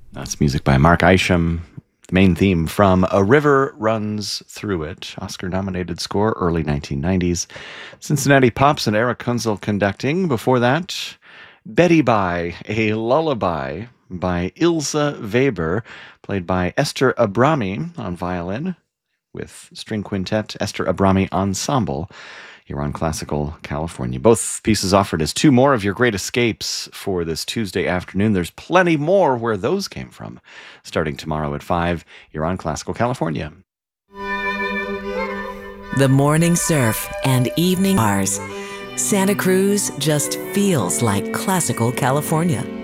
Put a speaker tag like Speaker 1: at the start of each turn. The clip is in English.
Speaker 1: That's music by Mark Isham. The main theme from A River Runs Through It, Oscar-nominated score, early 1990s. Cincinnati Pops and Eric Kunzel conducting. Before that, Betty Bye, a lullaby by Ilse Weber, played by Esther Abrami on violin, with string quintet, Esther Abrami Ensemble. Here on Classical California. Both pieces offered as two more of your great escapes for this Tuesday afternoon. There's plenty more where those came from. Starting tomorrow at 5, you're on Classical California.
Speaker 2: The morning surf and evening bars. Santa Cruz just feels like Classical California.